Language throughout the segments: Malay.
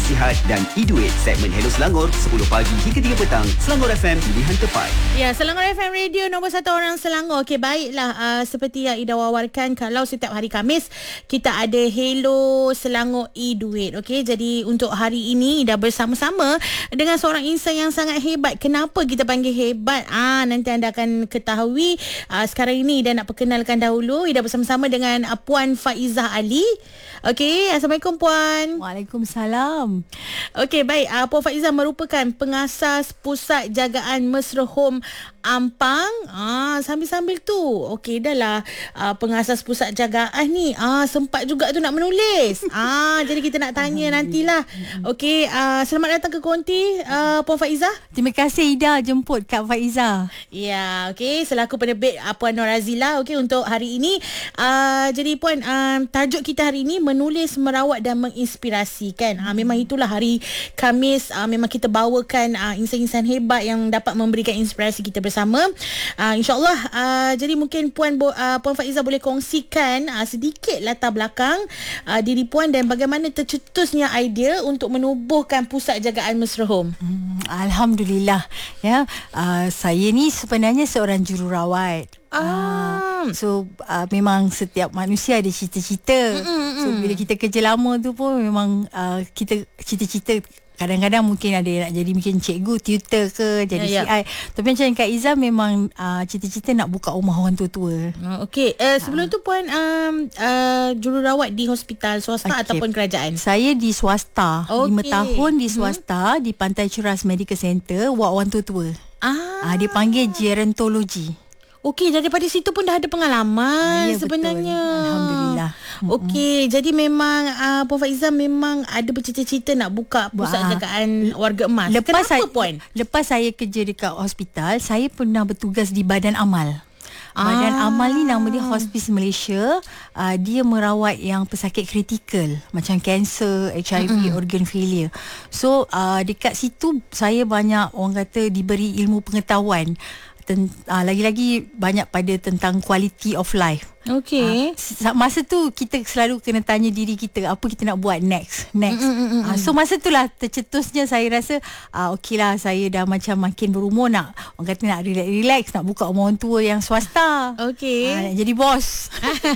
Sihat dan e-Duit. Segmen Hello Selangor 10 pagi hingga 3 petang. Selangor FM, pilihan tepat. Ya, Selangor FM Radio nombor 1 orang Selangor. Okey, baiklah, seperti yang Ida wawarkan, kalau setiap hari Khamis kita ada Hello Selangor e-Duit. Okey, jadi untuk hari ini Ida bersama-sama dengan seorang insan yang sangat hebat. Kenapa kita panggil hebat? Nanti anda akan ketahui. Sekarang ini Ida nak perkenalkan dahulu. Ida bersama-sama dengan Puan Faizah Ali. Okey, Assalamualaikum Puan. Waalaikumsalam. Okey, baik. Puan Faizah merupakan pengasas Pusat Jagaan Mesra Home Ampang. Sambil-sambil tu, okey, dah lah pengasas pusat jagaan ni. Sempat juga tu nak menulis. Jadi kita nak tanya nantilah. Okey, selamat datang ke Konti, Puan Faizah. Terima kasih Ida jemput Kak Faizah. Ya, okey, selaku penerbit Puan Nur Azila, okey, untuk hari ini. Jadi Puan, tajuk kita hari ini menulis, merawat dan menginspirasi, kan. Memang itulah hari Khamis, memang kita bawakan insan-insan hebat yang dapat memberikan inspirasi kita bersama. InsyaAllah, jadi mungkin Puan Faizah boleh kongsikan sedikit latar belakang diri Puan dan bagaimana tercetusnya idea untuk menubuhkan Pusat Jagaan Mesra Home. Alhamdulillah. Ya, saya ni sebenarnya seorang jururawat. So memang setiap manusia ada cita-cita. So bila kita kerja lama tu pun memang kita cita-cita. Kadang-kadang mungkin ada yang nak jadi mungkin cikgu, tutor ke, jadi CI. Tapi macam Kak Izzah memang cita-cita nak buka rumah orang tua-tua. Okey, sebelum tu Puan jururawat di hospital swasta ataupun kerajaan? Saya di swasta. 5 tahun di swasta di Pantai Ceras Medical Center, ward orang tua-tua. Dia panggil gerontologi. Okey, daripada situ pun dah ada pengalaman sebenarnya. Betul. Alhamdulillah. Okey, jadi memang Puan Faizah memang ada bercita-cita nak buka pusat jagaan warga emas. Kenapa Puan? Lepas saya kerja dekat hospital, saya pernah bertugas di Badan Amal. Badan Amal ni nama dia Hospice Malaysia. Dia merawat yang pesakit kritikal macam kanser, HIV, organ failure. So dekat situ saya banyak orang kata diberi ilmu pengetahuan. Lagi-lagi banyak pada tentang quality of life. Okey. Masa tu kita selalu kena tanya diri kita apa kita nak buat next. So masa tu lah tercetusnya saya rasa okeylah, saya dah macam makin berumur, nak orang kata nak relax, nak buka rumah orang tua yang swasta. Okey. Nak jadi bos.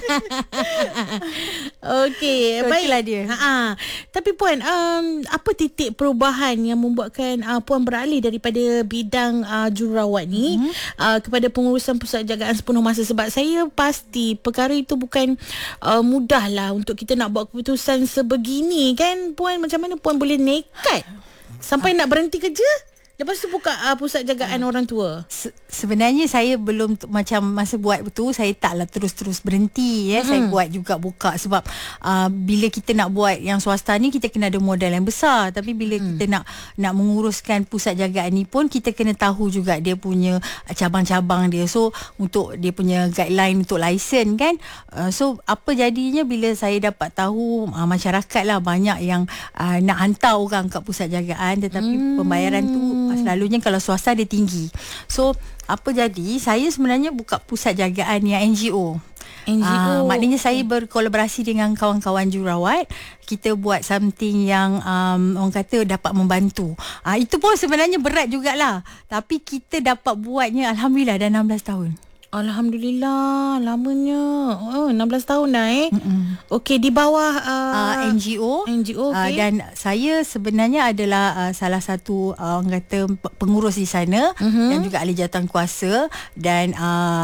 Okey, so, baiklah dia. Tapi Puan, apa titik perubahan yang membuatkan Puan beralih daripada bidang jururawat ni kepada pengurusan pusat jagaan sepenuh masa? Sebab saya pasti perkara itu bukan mudah lah untuk kita nak buat keputusan sebegini, kan Puan. Macam mana Puan boleh nekat sampai nak berhenti kerja, lepas tu buka pusat jagaan orang tua? Sebenarnya saya belum macam masa buat tu saya taklah terus-terus berhenti. Saya buat juga buka sebab bila kita nak buat yang swasta ni kita kena ada modal yang besar. Tapi bila kita nak menguruskan pusat jagaan ni pun kita kena tahu juga dia punya cabang-cabang dia. So untuk dia punya guideline untuk lesen, kan. So apa jadinya bila saya dapat tahu masyarakat lah banyak yang nak hantar orang kat pusat jagaan, tetapi pembayaran tu selalunya kalau swasta dia tinggi. So apa jadi, saya sebenarnya buka pusat jagaan yang NGO. Maknanya saya berkolaborasi dengan kawan-kawan jururawat. Kita buat something yang orang kata dapat membantu. Itu pun sebenarnya berat jugalah, tapi kita dapat buatnya alhamdulillah dah 16 tahun. Alhamdulillah, lamanya. 16 tahun dah Okey, di bawah NGO. Okay. Dan saya sebenarnya adalah salah satu orang kata pengurus di sana dan juga ahli jawatan kuasa, dan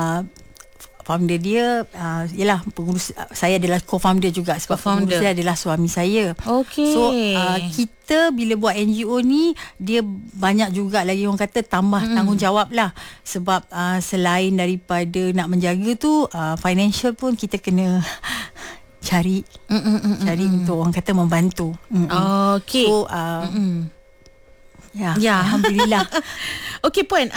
founder dia ialah pengurus. Saya adalah co-founder juga sebab pengurus dia adalah suami saya. Okey. So kita bila buat NGO ni dia banyak juga lagi orang kata tambah tanggungjawab lah, sebab selain daripada nak menjaga tu financial pun kita kena cari untuk orang kata membantu. Okey. So alhamdulillah. Okey Puan,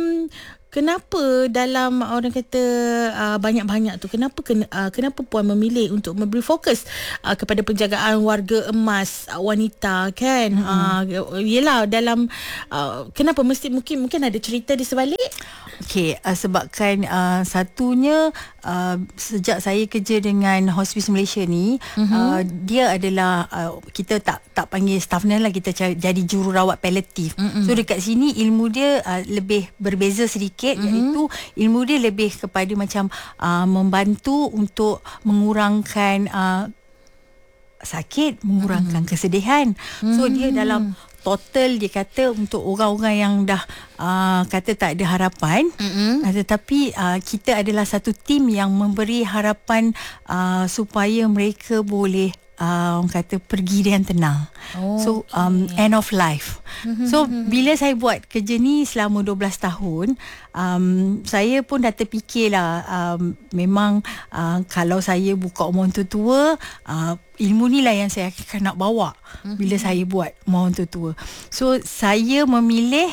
kenapa dalam orang kata banyak-banyak tu, kenapa Puan memilih untuk memberi fokus kepada penjagaan warga emas wanita, kan? Yelah, dalam kenapa mesti mungkin ada cerita di sebalik? Okey, sebabkan satunya sejak saya kerja dengan Hospice Malaysia ni, dia adalah kita tak panggil staff nurse lah, kita jadi jururawat paliatif. So dekat sini ilmu dia lebih berbeza sedikit, iaitu ilmu dia lebih kepada macam membantu untuk mengurangkan sakit, mengurangkan kesedihan. So dia dalam total, dia kata untuk orang-orang yang dah kata tak ada harapan, tetapi kita adalah satu tim yang memberi harapan supaya mereka boleh orang kata pergi dengan tenang. So end of life. So bila saya buat kerja ni selama 12 tahun, saya pun dah terfikirlah, memang kalau saya buka rumah orang tua, ilmu ni lah yang saya akan nak bawa bila saya buat rumah orang tua. So saya memilih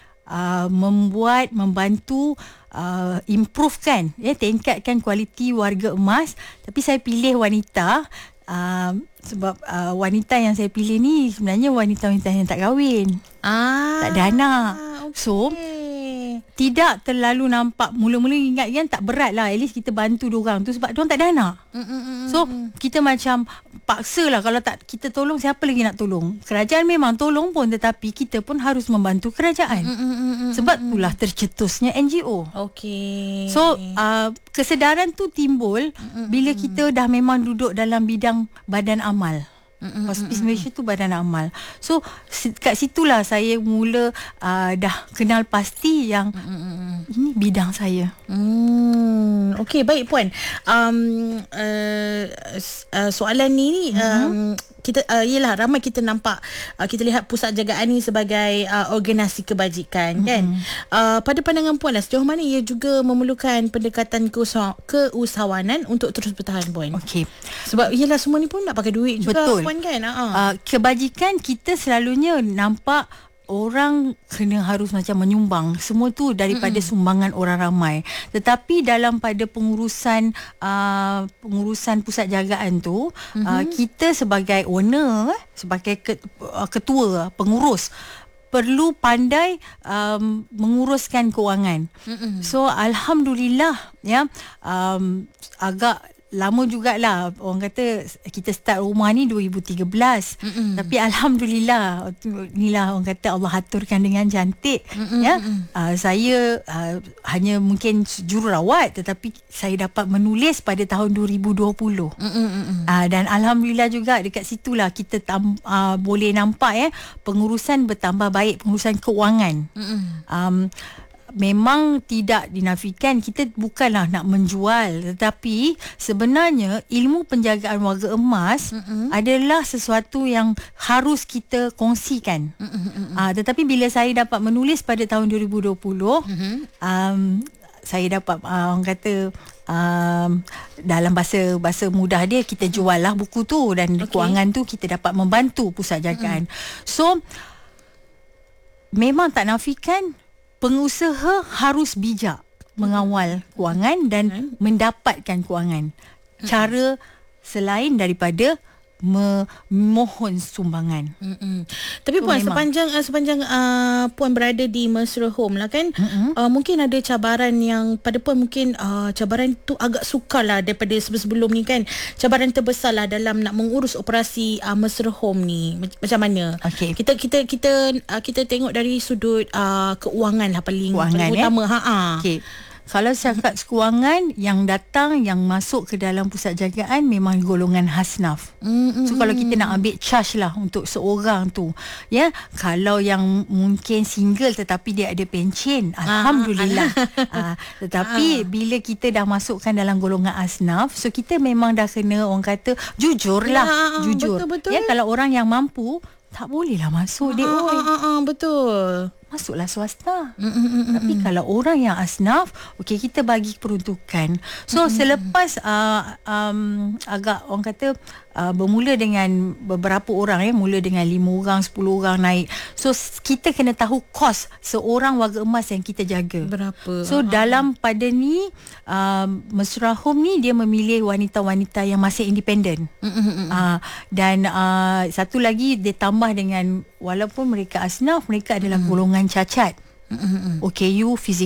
membantu improvekan, tingkatkan kualiti warga emas. Tapi saya pilih wanita sebab wanita yang saya pilih ni sebenarnya wanita-wanita yang tak kahwin, tak ada anak. So tidak terlalu nampak, mula-mula ingat kan tak berat lah, at least kita bantu diorang tu sebab diorang tak ada anak. So kita macam paksa lah, kalau tak kita tolong, siapa lagi nak tolong? Kerajaan memang tolong pun, tetapi kita pun harus membantu kerajaan. Sebab itulah tercetusnya NGO. Okey. So kesedaran tu timbul bila kita dah memang duduk dalam bidang badan amal. Hospice Malaysia tu badan amal. So kat situlah saya mula dah kenal pasti yang ini bidang saya. Okey, baik Puan. Soalan ni kita ialah ramai kita nampak, kita lihat pusat jagaan ni sebagai organisasi kebajikan, kan. Pada pandangan Puan lah, sejauh mana ia juga memerlukan pendekatan keusahawanan untuk terus bertahan, Puan? Okey. Sebab ialah semua ni pun nak pakai duit juga. Betul. Puan, kan. Kebajikan kita selalunya nampak orang kena harus macam menyumbang semua tu daripada sumbangan orang ramai. Tetapi dalam pada pengurusan pusat jagaan tu, kita sebagai owner, sebagai ketua, pengurus, perlu pandai menguruskan kewangan. So alhamdulillah, ya, agak lama jugalah, orang kata kita start rumah ni 2013. Tapi alhamdulillah, inilah orang kata Allah aturkan dengan cantik. Ya, saya hanya mungkin jururawat, tetapi saya dapat menulis pada tahun 2020. Dan alhamdulillah juga dekat situlah kita boleh nampak pengurusan bertambah baik, pengurusan kewangan. Memang tidak dinafikan kita bukanlah nak menjual, tetapi sebenarnya ilmu penjagaan warga emas adalah sesuatu yang harus kita kongsikan. Tetapi bila saya dapat menulis pada tahun 2020, saya dapat orang kata dalam bahasa mudah dia, kita jual lah buku tu, dan kewangan tu kita dapat membantu pusat jagaan. So memang tak nafikan pengusaha harus bijak mengawal kewangan dan mendapatkan kewangan. Cara selain daripada memohon sumbangan. Tapi Puan, sepanjang Puan berada di Mesra Home lah, kan, mungkin ada cabaran yang pada Puan mungkin cabaran tu agak sukar lah daripada sebelum ni, kan. Cabaran terbesar lah dalam nak mengurus operasi Mesra Home ni macam mana? Okay. Kita tengok dari sudut keuangan lah paling utama. Okay. Kalau cakap kewangan yang datang, yang masuk ke dalam pusat jagaan memang golongan hasnaf. So kalau kita nak ambil charge lah untuk seorang tu, ya, kalau yang mungkin single tetapi dia ada pencen, alhamdulillah. Tetapi bila kita dah masukkan dalam golongan hasnaf, so kita memang dah kena, orang kata, jujur lah. Jujur. Betul. Ya, kalau orang yang mampu tak bolehlah masuk dia. Betul. Masuklah swasta. Tapi kalau orang yang asnaf, okey, kita bagi peruntukan. So selepas agak orang kata bermula dengan beberapa orang, mula dengan 5 orang, 10 orang naik. So kita kena tahu kos seorang warga emas yang kita jaga berapa. So dalam pada ni Mesra Home ni dia memilih wanita-wanita yang masih independen. Dan satu lagi dia tambah dengan, walaupun mereka asnaf, mereka adalah golongan cacat. OKU fizikal,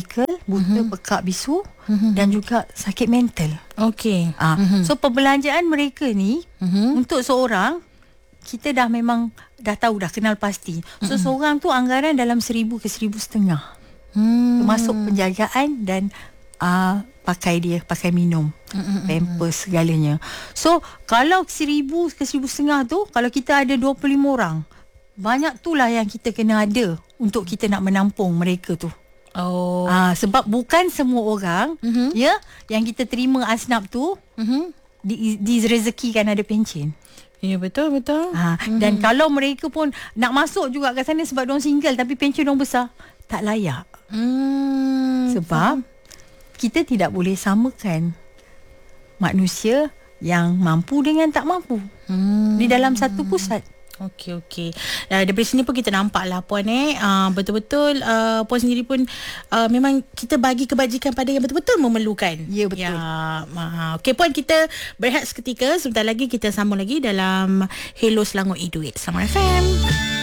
buta, pekak bisu dan juga sakit mental. Okey. So perbelanjaan mereka ni untuk seorang, kita dah memang dah tahu, dah kenal pasti. So seorang tu anggaran dalam 1,000 ke 1,500. Termasuk penjagaan dan pakai minum, pampers segalanya. So kalau 1,000 ke 1,500 tu, kalau kita ada 25 orang, banyak tu lah yang kita kena ada untuk kita nak menampung mereka tu. Sebab bukan semua orang ya yang kita terima asnaf tu direzekikan ada pencen. Ya, betul. Dan kalau mereka pun nak masuk juga kat sana sebab diorang single tapi pencen diorang besar, tak layak. Sebab kita tidak boleh samakan manusia yang mampu dengan tak mampu di dalam satu pusat. Okey. Daripada sini pun kita nampak lah Puan betul-betul Puan sendiri pun memang kita bagi kebajikan pada yang betul-betul memerlukan. Ya, betul. Okey Puan, kita berehat seketika. Sebentar lagi kita sambung lagi dalam Hello Selangor E-Duit Selangor FM.